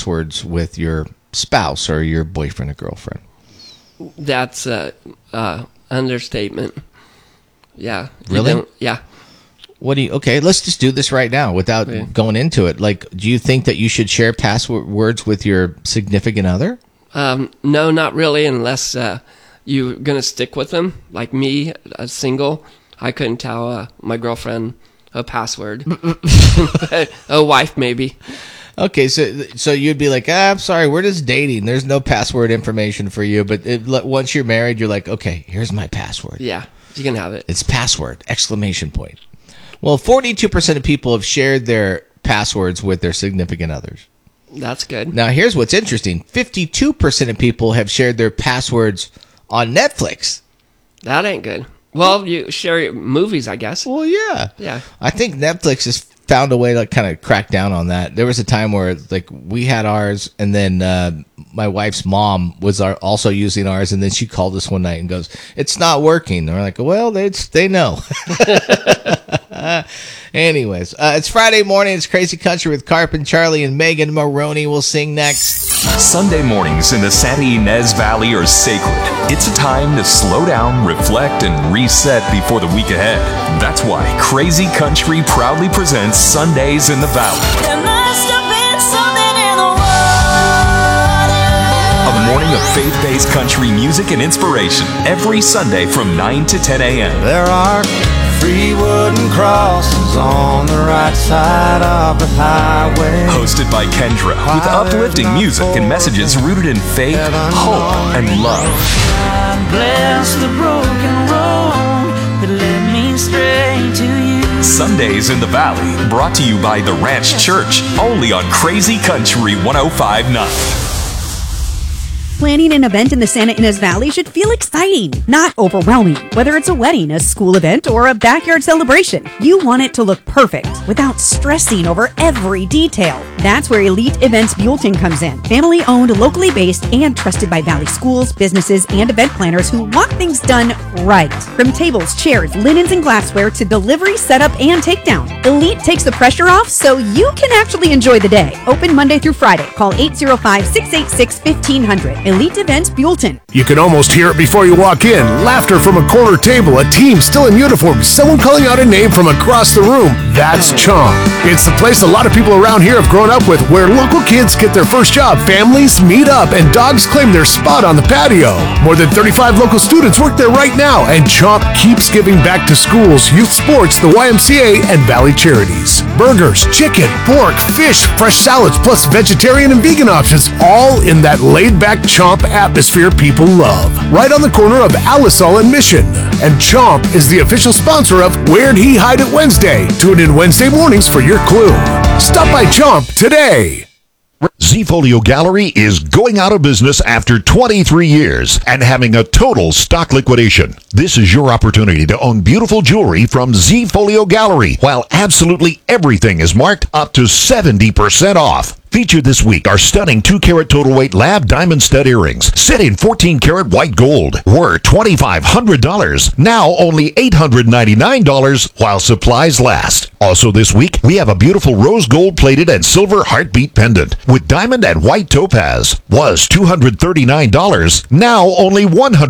passwords with your spouse or your boyfriend or girlfriend? That's understatement. Yeah. Really? Yeah. Okay, let's just do this right now without going into it. Like, do you think that you should share passwords with your significant other? No, not really, unless you're going to stick with them. Like me, a single, I couldn't tell my girlfriend a password. A wife, maybe. Okay, so you'd be like, I'm sorry, we're just dating. There's no password information for you. But once you're married, you're like, okay, here's my password. Yeah, you can have it. It's password, ! Well, 42% of people have shared their passwords with their significant others. That's good. Now, here's what's interesting. 52% of people have shared their passwords on Netflix. That ain't good. Well, you share movies, I guess. Well, yeah. Yeah. I think Netflix has found a way to kind of crack down on that. There was a time where like we had ours, and then my wife's mom was also using ours, and then she called us one night and goes, "It's not working." And we're like, "Well, they know." Anyways, it's Friday morning. It's Crazy Country with Carp, Charlie, and Megan Maroney will sing next. Sunday mornings in the Santa Ynez Valley are sacred. It's a time to slow down, reflect, and reset before the week ahead. That's why Crazy Country proudly presents Sundays in the Valley. There must have been something in the water. A morning of faith-based country music and inspiration every Sunday from 9 to 10 a.m. There are 3 wooden crosses on the right side of the highway. Hosted by Kendra, with uplifting music and messages rooted in faith, hope, and love. God bless the broken road that led me straight to you. Sundays in the Valley, brought to you by The Ranch Church, only on Crazy Country 105.9. Planning an event in the Santa Ynez Valley should feel exciting, not overwhelming. Whether it's a wedding, a school event, or a backyard celebration, you want it to look perfect without stressing over every detail. That's where Elite Events Buellton comes in. Family-owned, locally based, and trusted by Valley schools, businesses, and event planners who want things done right. From tables, chairs, linens, and glassware to delivery, setup, and takedown, Elite takes the pressure off so you can actually enjoy the day. Open Monday through Friday. Call 805-686-1500. Elite Events Buellton. You can almost hear it before you walk in. Laughter from a corner table, a team still in uniform, someone calling out a name from across the room. That's Chomp. It's the place a lot of people around here have grown up with, where local kids get their first job, families meet up, and dogs claim their spot on the patio. More than 35 local students work there right now, and Chomp keeps giving back to schools, youth sports, the YMCA, and Valley Charities. Burgers, chicken, pork, fish, fresh salads, plus vegetarian and vegan options, all in that laid-back Chomp atmosphere people love. Right on the corner of Alisal and Mission. And Chomp is the official sponsor of Where'd He Hide It Wednesday. Tune in Wednesday mornings for your clue. Stop by Chomp today. Z-Folio Gallery is going out of business after 23 years and having a total stock liquidation. This is your opportunity to own beautiful jewelry from Z-Folio Gallery, while absolutely everything is marked up to 70% off. Featured this week are stunning 2-carat total weight lab diamond stud earrings, set in 14-karat white gold, were $2,500, now only $899 while supplies last. Also this week, we have a beautiful rose gold plated and silver heartbeat pendant with diamond and white topaz. Was $239, now only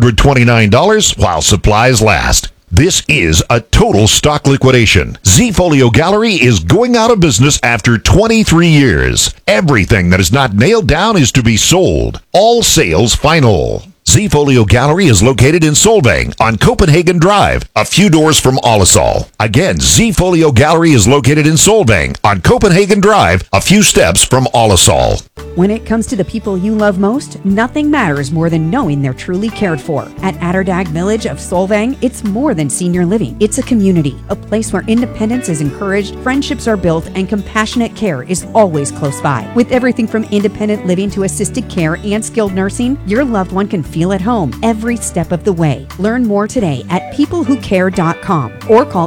$129 while supplies last. This is a total stock liquidation. Z-Folio Gallery is going out of business after 23 years. Everything that is not nailed down is to be sold. All sales final. Z-Folio Gallery is located in Solvang on Copenhagen Drive, a few doors from Alisal. Again, Z-Folio Gallery is located in Solvang on Copenhagen Drive, a few steps from Alisal. When it comes to the people you love most, nothing matters more than knowing they're truly cared for. At Atterdag Village of Solvang, it's more than senior living. It's a community, a place where independence is encouraged, friendships are built, and compassionate care is always close by. With everything from independent living to assisted care and skilled nursing, your loved one can feel at home every step of the way. Learn more today at peoplewhocare.com or call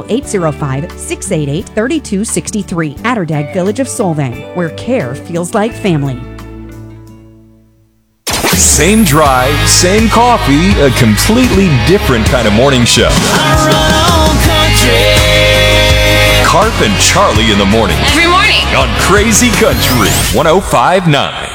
805-688-3263. Atterdag Village of Solvang, where care feels like family. Same drive, same coffee, a completely different kind of morning show. Carp and Charlie in the morning. Every morning. On Crazy Country 105.9.